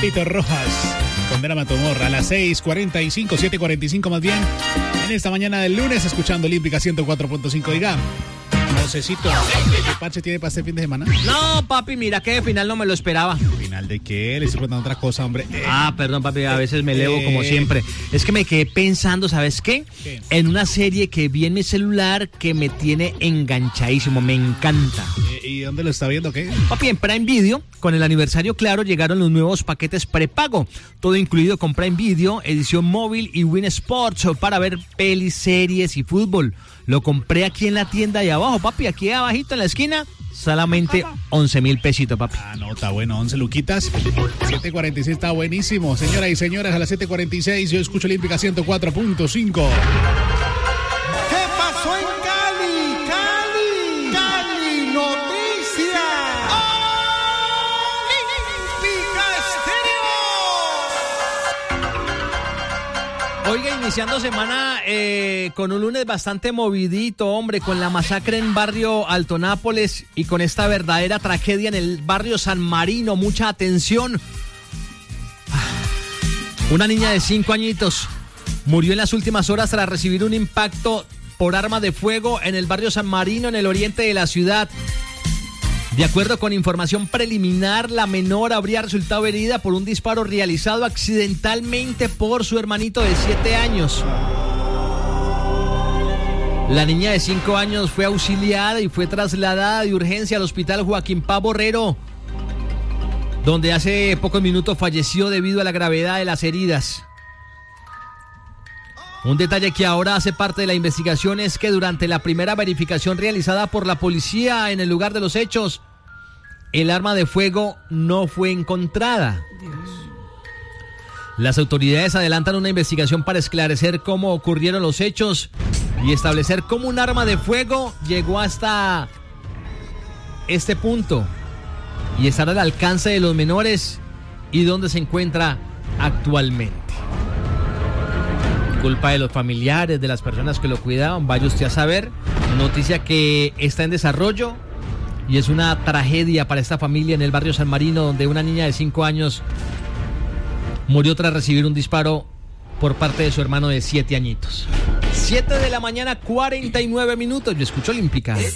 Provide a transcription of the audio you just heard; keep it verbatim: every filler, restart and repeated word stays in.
Papito Rojas con Drama Tomorra a las seis cuarenta y cinco, siete cuarenta y cinco más bien, en esta mañana del lunes, escuchando Olímpica ciento cuatro punto cinco. Diga, Josecito, ¿qué parche tiene para este fin de semana? No, papi, mira que de final no me lo esperaba. ¿Final de qué? Le estoy contando otra cosa, hombre. Eh, Ah, perdón, papi, a veces me elevo eh, como siempre. Es que me quedé pensando, ¿sabes qué? ¿Qué? En una serie que vi en mi celular que me tiene enganchadísimo, me encanta. eh, ¿Y dónde lo está viendo? ¿Qué? Papi, en Prime Video, con el aniversario claro, llegaron los nuevos paquetes prepago. Todo incluido con Prime Video, edición móvil y Win Sports para ver pelis, series y fútbol. Lo compré aquí en la tienda de abajo, papi, aquí abajito en la esquina. Solamente once mil pesitos, papi. Ah, no, está bueno, once luquitas. siete cuarenta y seis está buenísimo. Señoras y señores, a las siete cuarenta y seis yo escucho Olímpica ciento cuatro punto cinco. ¿Qué pasó en Cali? Cali, Cali, noticia. Olímpica Estéreo. Oiga, iniciando semana eh, con un lunes bastante movidito, hombre, con la masacre en barrio Alto Nápoles y con esta verdadera tragedia en el barrio San Marino. Mucha atención. Una niña de cinco añitos murió en las últimas horas tras recibir un impacto por arma de fuego en el barrio San Marino, en el oriente de la ciudad. De acuerdo con información preliminar, la menor habría resultado herida por un disparo realizado accidentalmente por su hermanito de siete años. La niña de cinco años fue auxiliada y fue trasladada de urgencia al hospital Joaquín Pá Borrero, donde hace pocos minutos falleció debido a la gravedad de las heridas. Un detalle que ahora hace parte de la investigación es que durante la primera verificación realizada por la policía en el lugar de los hechos, el arma de fuego no fue encontrada. Dios. Las autoridades adelantan una investigación para esclarecer cómo ocurrieron los hechos y establecer cómo un arma de fuego llegó hasta este punto y estar al alcance de los menores y dónde se encuentra actualmente. Culpa de los familiares, de las personas que lo cuidaban, vaya usted a saber. Noticia que está en desarrollo y es una tragedia para esta familia en el barrio San Marino, donde una niña de cinco años murió tras recibir un disparo por parte de su hermano de siete añitos. siete de la mañana, cuarenta y nueve minutos. Yo escucho Olímpica.